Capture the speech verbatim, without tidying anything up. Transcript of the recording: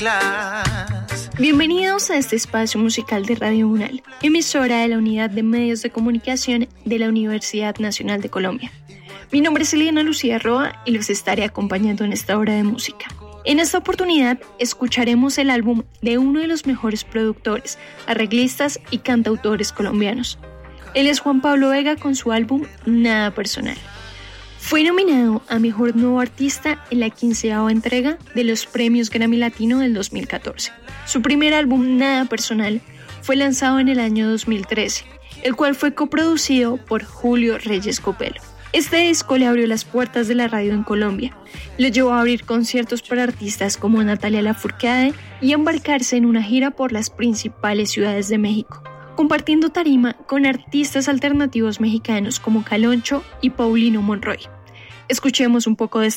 class. Bienvenidos a este espacio musical de Radio UNAL, emisora de la Unidad de Medios de Comunicación de la Universidad Nacional de Colombia. Mi nombre es Eliana Lucía Roa y los estaré acompañando en esta hora de música. En esta oportunidad escucharemos el álbum de uno de los mejores productores, arreglistas y cantautores colombianos. Él es Juan Pablo Vega con su álbum Nada Personal. Fue nominado a Mejor Nuevo Artista en la quinceava entrega de los Premios Grammy Latino del dos mil catorce. Su primer álbum, Nada Personal, fue lanzado en el año dos mil trece, el cual fue coproducido por Julio Reyes Copelo. Este disco le abrió las puertas de la radio en Colombia, lo llevó a abrir conciertos para artistas como Natalia Lafourcade y a embarcarse en una gira por las principales ciudades de México, compartiendo tarima con artistas alternativos mexicanos como Caloncho y Paulino Monroy. Escuchemos un poco de